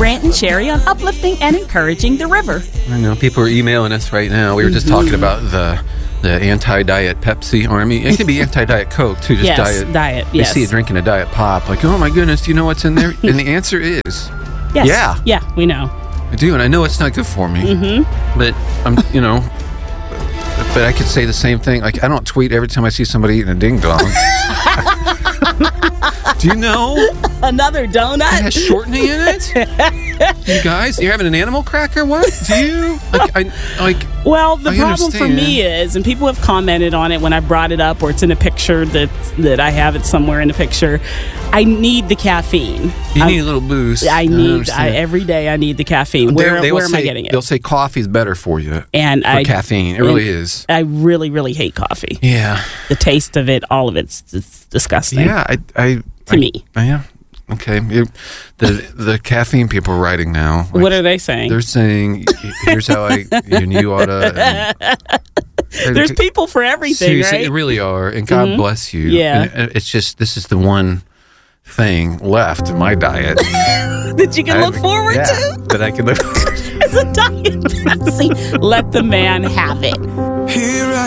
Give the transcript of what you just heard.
Brant and Sherry on uplifting and encouraging the river. I know people are emailing us right now. We were just talking about the anti-diet Pepsi army. It can be anti-diet Coke too. Just diet. They see you drinking a diet pop, like, oh my goodness, do you know what's in there? And the answer is, yes. Yeah, we know. I do, and I know it's not good for me. But I'm, but I could say the same thing. Like, I don't tweet every time I see somebody eating a ding dong. Do you know? Another donut? It has shortening in it? You guys, you're having an animal cracker? What? Do you? Well, the problem for me is, and people have commented on it when I brought it up, or it's in a picture that I have it somewhere in a picture. I need the caffeine. You need a little boost. Every day I need the caffeine. Where am I getting it? They'll say coffee's better for you. And for caffeine. It really is. I really, really hate coffee. Yeah. The taste of it, all of it's disgusting. Yeah, to me. Yeah. Okay. The caffeine people are writing now. What are they saying? They're saying, here's how you ought to. There's people for everything, seriously, right? They really are. And God bless you. Yeah. And it's just, this is the one thing left in my diet that you can look forward to. That I can look It's a diet Pepsi. Let the man have it.